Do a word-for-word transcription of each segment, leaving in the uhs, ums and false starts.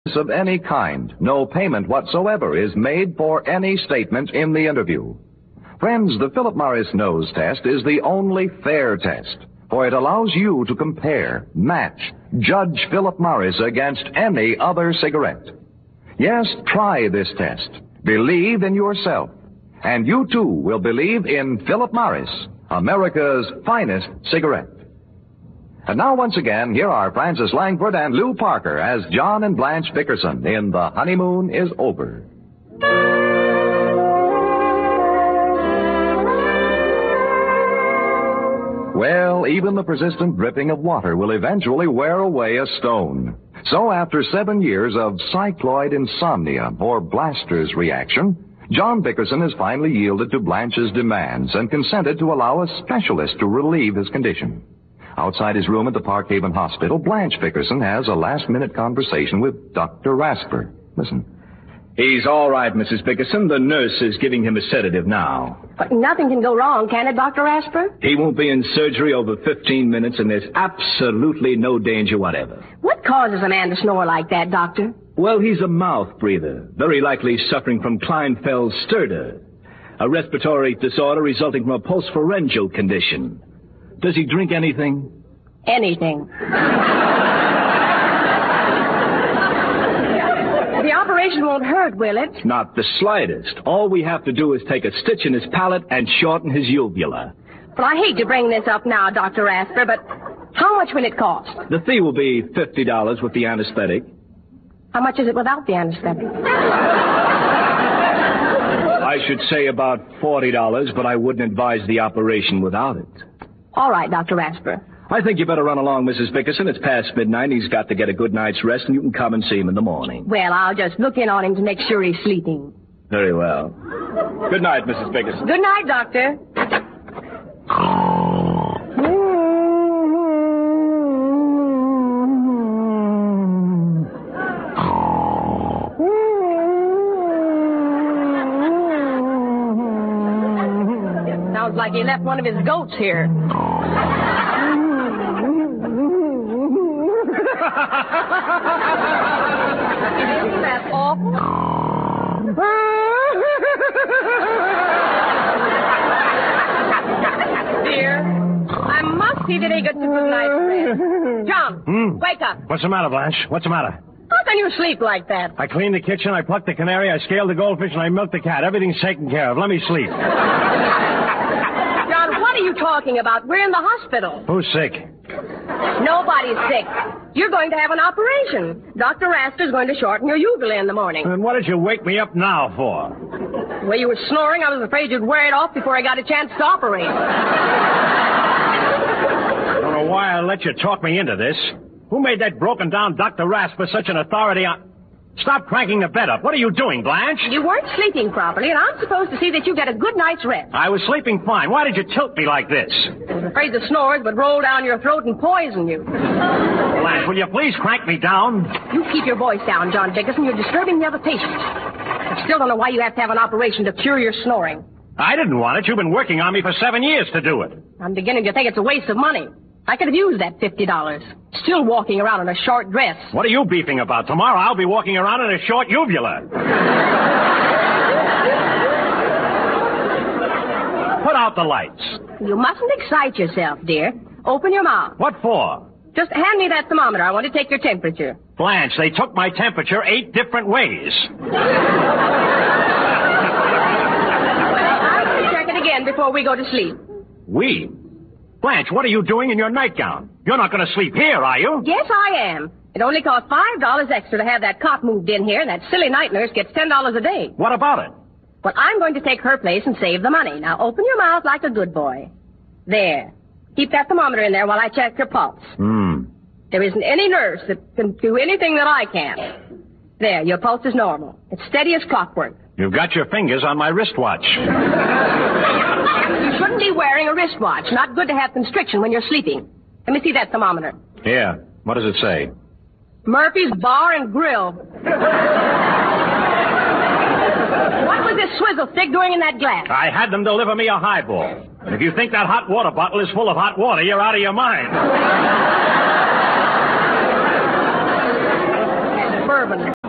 of any kind. No payment whatsoever is made for any statement in the interview. Friends, the Philip Morris nose test is the only fair test, for it allows you to compare, match, judge Philip Morris against any other cigarette. Yes, try this test. Believe in yourself, and you too will believe in Philip Morris, America's finest cigarette. And now once again, here are Francis Langford and Lou Parker as John and Blanche Dickerson in The Honeymoon is Over. Well, even the persistent dripping of water will eventually wear away a stone. So after seven years of cycloid insomnia, or Blaster's reaction, John Dickerson has finally yielded to Blanche's demands and consented to allow a specialist to relieve his condition. Outside his room at the Park Haven Hospital, Blanche Dickerson has a last-minute conversation with Doctor Rasper. Listen. He's all right, Missus Dickerson. The nurse is giving him a sedative now. But nothing can go wrong, can it, Doctor Rasper? He won't be in surgery over fifteen minutes, and there's absolutely no danger whatever. What causes a man to snore like that, Doctor? Well, he's a mouth breather, very likely suffering from Klinefelter-Stürde, a respiratory disorder resulting from a postpharyngeal condition. Does he drink anything? Anything. The operation won't hurt, will it? Not the slightest. All we have to do is take a stitch in his palate and shorten his uvula. Well, I hate to bring this up now, Doctor Rasper, but how much will it cost? The fee will be fifty dollars with the anesthetic. How much is it without the anesthetic? I should say about forty dollars, but I wouldn't advise the operation without it. All right, Doctor Rasper. I think you better run along, Missus Dickerson. It's past midnight. He's got to get a good night's rest, and you can come and see him in the morning. Well, I'll just look in on him to make sure he's sleeping. Very well. Good night, Missus Dickerson. Good night, Doctor. Sounds like he left one of his goats here. Isn't that awful? Dear, I must see that he gets a good night's rest. John, Hmm? wake up. What's the matter, Blanche? What's the matter? How can you sleep like that? I cleaned the kitchen, I plucked the canary, I scaled the goldfish, and I milked the cat. Everything's taken care of. Let me sleep. John, what are you talking about? We're in the hospital. Who's sick? Nobody's sick. You're going to have an operation. Doctor Rasper's going to shorten your uvula in the morning. Then what did you wake me up now for? The way you were snoring, I was afraid you'd wear it off before I got a chance to operate. I don't know why I let you talk me into this. Who made that broken-down Doctor Rasper such an authority on... Stop cranking the bed up. What are you doing, Blanche? You weren't sleeping properly, and I'm supposed to see that you get a good night's rest. I was sleeping fine. Why did you tilt me like this? I was afraid the snores would roll down your throat and poison you. Blanche, will you please crank me down? You keep your voice down, John Dickerson. You're disturbing the other patients. I still don't know why you have to have an operation to cure your snoring. I didn't want it. You've been working on me for seven years to do it. I'm beginning to think it's a waste of money. I could have used that fifty dollars. Still walking around in a short dress. What are you beefing about? Tomorrow I'll be walking around in a short uvula. Put out the lights. You mustn't excite yourself, dear. Open your mouth. What for? Just hand me that thermometer. I want to take your temperature. Blanche, they took my temperature eight different ways. I will check it again before we go to sleep. We? Blanche, what are you doing in your nightgown? You're not going to sleep here, are you? Yes, I am. It only costs five dollars extra to have that cot moved in here, and that silly night nurse gets ten dollars a day. What about it? Well, I'm going to take her place and save the money. Now, open your mouth like a good boy. There. Keep that thermometer in there while I check your pulse. Hmm. There isn't any nurse that can do anything that I can. There, your pulse is normal. It's steady as clockwork. You've got your fingers on my wristwatch. You shouldn't be wearing a wristwatch. Not good to have constriction when you're sleeping. Let me see that thermometer. Here. What does it say? Murphy's Bar and Grill. What was this swizzle stick doing in that glass? I had them deliver me a highball. And if you think that hot water bottle is full of hot water, you're out of your mind. Bourbon.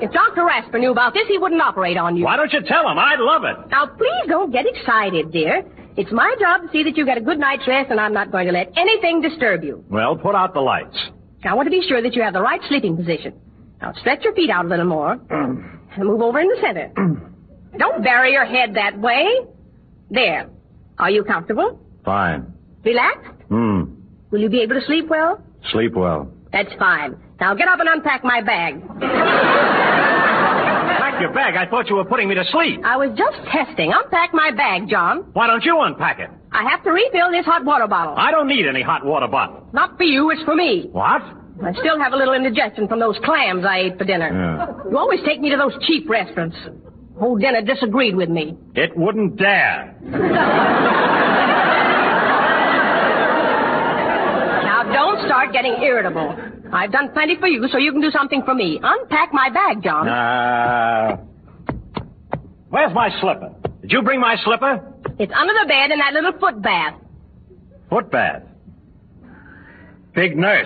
If Doctor Rasper knew about this, he wouldn't operate on you. Why don't you tell him? I'd love it. Now, please don't get excited, dear. It's my job to see that you get a good night's rest, and I'm not going to let anything disturb you. Well, put out the lights. I want to be sure that you have the right sleeping position. Now, stretch your feet out a little more. And move over in the center. Don't bury your head that way. There. Are you comfortable? Fine. Relaxed? Hmm. Will you be able to sleep well? Sleep well. That's fine. Now get up and unpack my bag. Pack your bag? I thought you were putting me to sleep. I was just testing. Unpack my bag, John. Why don't you unpack it? I have to refill this hot water bottle. I don't need any hot water bottle. Not for you, it's for me. What? I still have a little indigestion from those clams I ate for dinner. Yeah. You always take me to those cheap restaurants. Whole dinner disagreed with me. It wouldn't dare. Now, don't start getting irritable. I've done plenty for you, so you can do something for me. Unpack my bag, John. Uh, where's my slipper? Did you bring my slipper? It's under the bed in that little foot bath. Foot bath. Big nurse.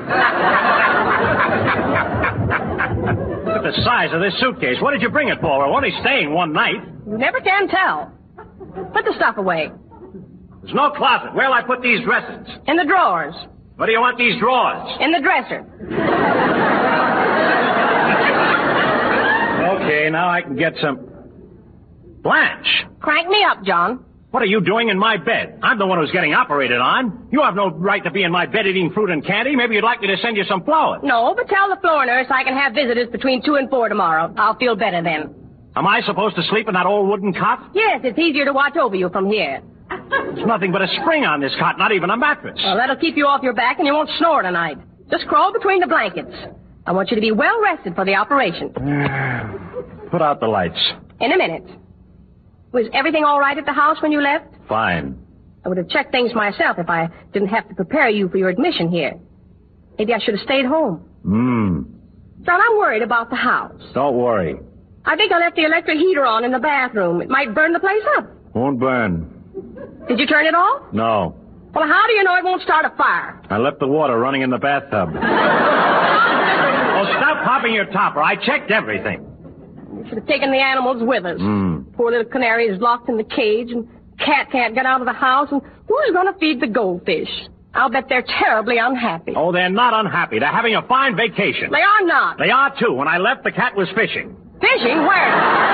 Look at the size of this suitcase. What did you bring it for? We're only staying one night. You never can tell. Put the stuff away. There's no closet. Where'll I put these dresses? In the drawers. What do you want these drawers? In the dresser. Okay, now I can get some... Blanche! Crank me up, John. What are you doing in my bed? I'm the one who's getting operated on. You have no right to be in my bed eating fruit and candy. Maybe you'd like me to send you some flowers. No, but tell the floor nurse I can have visitors between two and four tomorrow. I'll feel better then. Am I supposed to sleep in that old wooden cot? Yes, it's easier to watch over you from here. There's nothing but a spring on this cot, not even a mattress. Well, that'll keep you off your back and you won't snore tonight. Just crawl between the blankets. I want you to be well rested for the operation. Put out the lights. In a minute. Was everything all right at the house when you left? Fine. I would have checked things myself if I didn't have to prepare you for your admission here. Maybe I should have stayed home. Hmm. John, I'm worried about the house. Don't worry. I think I left the electric heater on in the bathroom. It might burn the place up. Won't burn. Did you turn it off? No. Well, how do you know it won't start a fire? I left the water running in the bathtub. Oh, stop popping your topper. I checked everything. We should have taken the animals with us. Mm. Poor little canary is locked in the cage, and cat can't get out of the house, and who's going to feed the goldfish? I'll bet they're terribly unhappy. Oh, they're not unhappy. They're having a fine vacation. They are not. They are, too. When I left, the cat was fishing. Fishing? Where?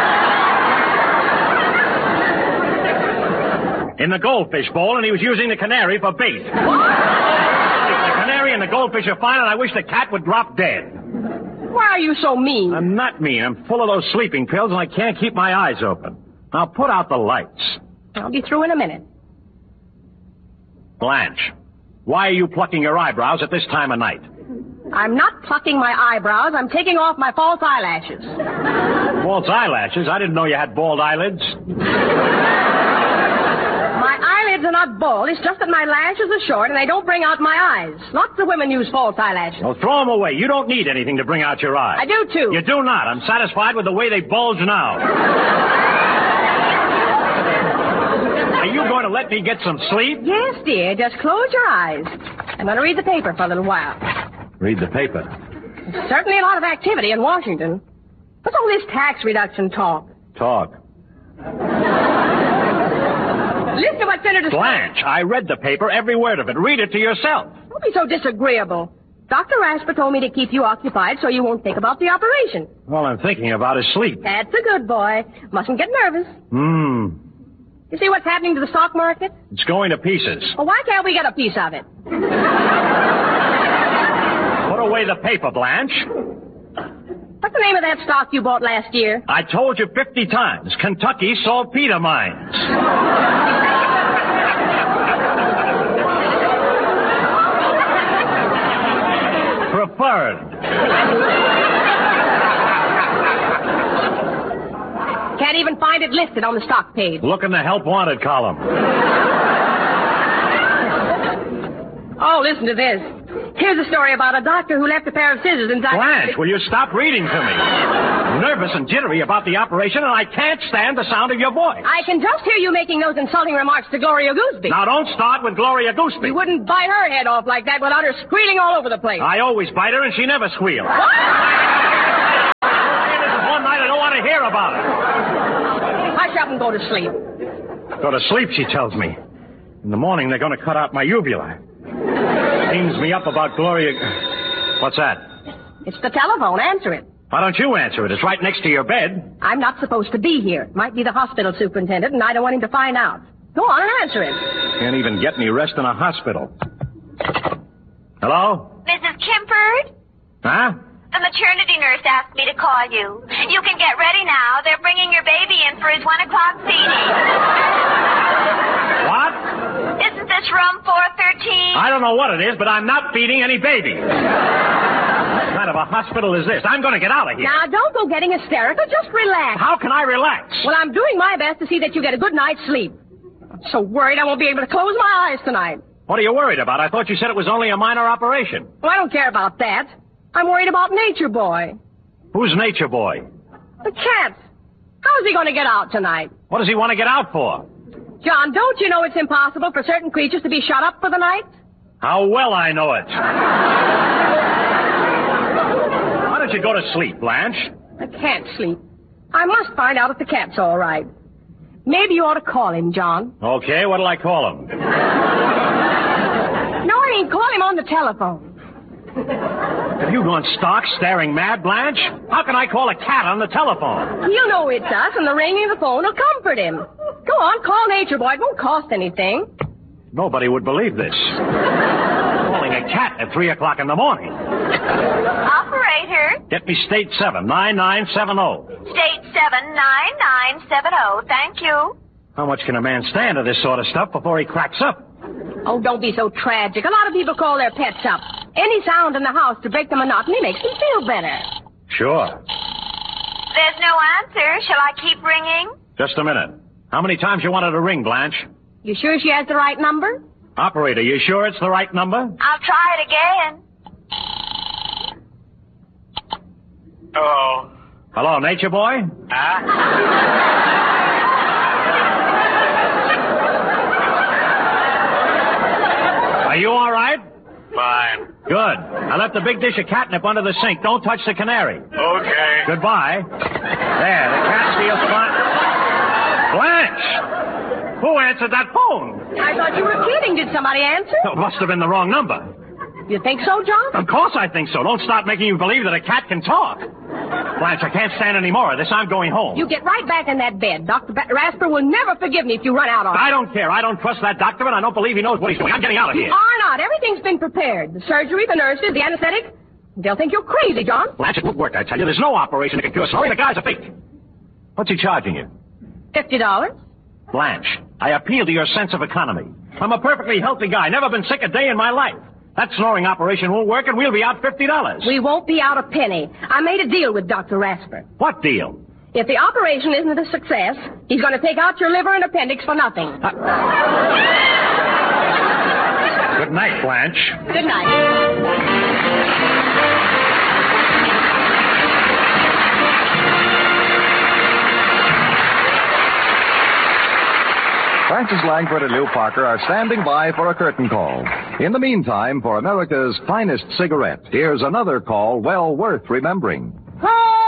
In the goldfish bowl, and he was using the canary for bait. The canary and the goldfish are fine, and I wish the cat would drop dead. Why are you so mean? I'm not mean. I'm full of those sleeping pills, and I can't keep my eyes open. Now, put out the lights. I'll be through in a minute. Blanche, why are you plucking your eyebrows at this time of night? I'm not plucking my eyebrows. I'm taking off my false eyelashes. False eyelashes? I didn't know you had bald eyelids. My eyelids are not bald. It's just that my lashes are short and they don't bring out my eyes. Lots of women use false eyelashes. Well, throw them away. You don't need anything to bring out your eyes. I do, too. You do not. I'm satisfied with the way they bulge now. Are you going to let me get some sleep? Yes, dear. Just close your eyes. I'm going to read the paper for a little while. Read the paper. There's certainly a lot of activity in Washington. What's all this tax reduction talk? Talk. Listen to what Senator... Blanche, I read the paper, every word of it. Read it to yourself. Don't be so disagreeable. Doctor Rasper told me to keep you occupied so you won't think about the operation. All I'm thinking about is sleep. That's a good boy. Mustn't get nervous. Hmm. You see what's happening to the stock market? It's going to pieces. Well, why can't we get a piece of it? Put away the paper, Blanche. What's the name of that stock you bought last year? I told you fifty times. Kentucky saltpeter mines. Preferred. Can't even find it listed on the stock page. Look in the help wanted column. Oh, listen to this. Here's a story about a doctor who left a pair of scissors inside... Blanche, will you stop reading to me? I'm nervous and jittery about the operation, and I can't stand the sound of your voice. I can just hear you making those insulting remarks to Gloria Gooseby. Now, don't start with Gloria Gooseby. You wouldn't bite her head off like that without her squealing all over the place. I always bite her, and she never squeals. What? about it. Hush up and go to sleep. Go to sleep, she tells me. In the morning, they're going to cut out my uvula. Teams me up about Gloria... What's that? It's the telephone. Answer it. Why don't you answer it? It's right next to your bed. I'm not supposed to be here. It might be the hospital superintendent, and I don't want him to find out. Go on and answer it. Can't even get any rest in a hospital. Hello? Missus Kimford? Huh? The maternity nurse asked me to call you. You can get ready now. They're bringing your baby in for his one o'clock feeding. What? Isn't this room four thirteen? I don't know what it is, but I'm not feeding any baby. What kind of a hospital is this? I'm going to get out of here. Now, don't go getting hysterical. Just relax. How can I relax? Well, I'm doing my best to see that you get a good night's sleep. I'm so worried I won't be able to close my eyes tonight. What are you worried about? I thought you said it was only a minor operation. Well, I don't care about that. I'm worried about Nature Boy. Who's Nature Boy? The cat. How is he going to get out tonight? What does he want to get out for? John, don't you know it's impossible for certain creatures to be shut up for the night? How well I know it. Why don't you go to sleep, Blanche? I can't sleep. I must find out if the cat's all right. Maybe you ought to call him, John. Okay, what'll I call him? No, I mean, call him on the telephone. Have you gone stark, staring mad, Blanche? How can I call a cat on the telephone? He'll know it's us, and the ringing of the phone will comfort him. Go on, call Nature Boy. It won't cost anything. Nobody would believe this. Calling a cat at three o'clock in the morning. Operator. Get me state seven, nine nine seven zero. State seven nine nine seven zero. Thank you. How much can a man stand of this sort of stuff before he cracks up? Oh, don't be so tragic. A lot of people call their pets up. Any sound in the house to break the monotony makes them feel better. Sure. There's no answer. Shall I keep ringing? Just a minute. How many times you wanted to ring, Blanche? You sure she has the right number? Operator, you sure it's the right number? I'll try it again. Hello. Hello, Nature Boy? Huh? Are you all right? Fine. Good. I left a big dish of catnip under the sink. Don't touch the canary. Okay. Goodbye. There, the cat feels fine. Blanche! Who answered that phone? I thought you were kidding. Did somebody answer? It must have been the wrong number. You think so, John? Of course I think so. Don't start making you believe that a cat can talk. Blanche, I can't stand any more of this. I'm going home. You get right back in that bed. Doctor Ba- Rasper will never forgive me if you run out on him. I don't care. I don't trust that doctor, and I don't believe he knows what he's doing. I'm getting out of You here. are not. Everything's been prepared. The surgery, the nurses, the anesthetic. They'll think you're crazy, John. Blanche, it won't work, I tell you. There's no operation that can cure sorry. The guy's a fake. What's he charging you? Fifty dollars. Blanche, I appeal to your sense of economy. I'm a perfectly healthy guy. Never been sick a day in my life. That snoring operation won't work, and we'll be out fifty dollars. We won't be out a penny. I made a deal with Doctor Rasper. What deal? If the operation isn't a success, he's going to take out your liver and appendix for nothing. Uh... Good night, Blanche. Good night. Francis Langford and Lou Parker are standing by for a curtain call. In the meantime, for America's finest cigarette, here's another call well worth remembering. Oh!